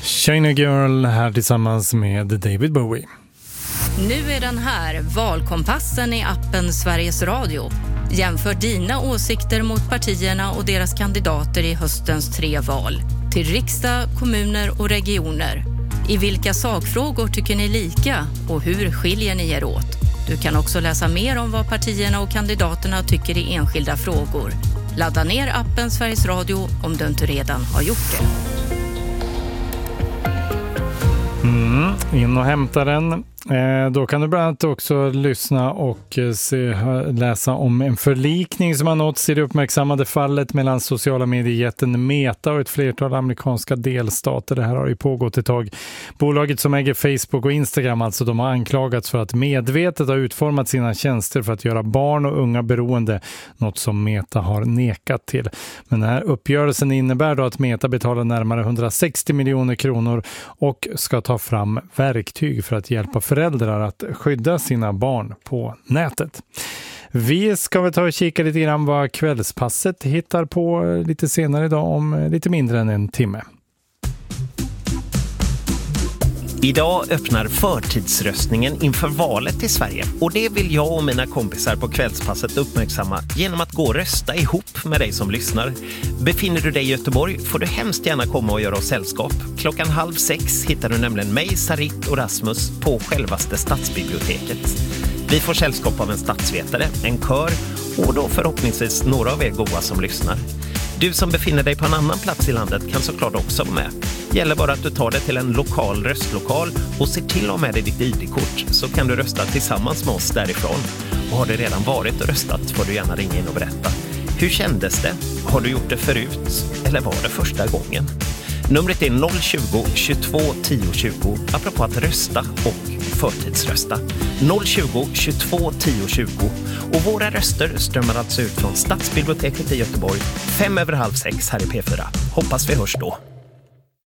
China Girl här tillsammans med David Bowie. Nu är den här, valkompassen i appen Sveriges Radio. Jämför dina åsikter mot partierna och deras kandidater i höstens 3 val. Till riksdag, kommuner och regioner. I vilka sakfrågor tycker ni lika och hur skiljer ni er åt? Du kan också läsa mer om vad partierna och kandidaterna tycker i enskilda frågor. Ladda ner appen Sveriges Radio om du inte redan har gjort det. In och hämta den. Då kan du bland annat också lyssna och läsa om en förlikning som har nåtts i det uppmärksammade fallet mellan sociala mediejätten Meta och ett flertal amerikanska delstater. Det här har ju pågått ett tag. Bolaget som äger Facebook och Instagram, alltså, de har anklagats för att medvetet ha utformat sina tjänster för att göra barn och unga beroende, något som Meta har nekat till. Men den här uppgörelsen innebär då att Meta betalar närmare 160 miljoner kronor och ska ta fram verktyg för att hjälpa föräldrar att skydda sina barn på nätet. Vi ska väl ta och kika lite grann vad kvällspasset hittar på lite senare idag om lite mindre än en timme. Idag öppnar förtidsröstningen inför valet i Sverige och det vill jag och mina kompisar på kvällspasset uppmärksamma genom att gå och rösta ihop med dig som lyssnar. Befinner du dig i Göteborg får du hemskt gärna komma och göra oss sällskap. 5:30 hittar du nämligen mig, Sarit och Rasmus på självaste stadsbiblioteket. Vi får sällskap av en stadsvetare, en kör och då förhoppningsvis några av er goa som lyssnar. Du som befinner dig på en annan plats i landet kan såklart också vara med. Gäller bara att du tar dig till en lokal röstlokal och ser till att ha med dig ditt ID-kort så kan du rösta tillsammans med oss därifrån. Och har du redan varit och röstat får du gärna ringa in och berätta. Hur kändes det? Har du gjort det förut? Eller var det första gången? Numret är 020 22 10 20 apropå att rösta och förtidsrösta. 020 22 10 20 och våra röster strömmar alltså ut från Stadsbiblioteket i Göteborg 5:30 här i P4. Hoppas vi hörs då.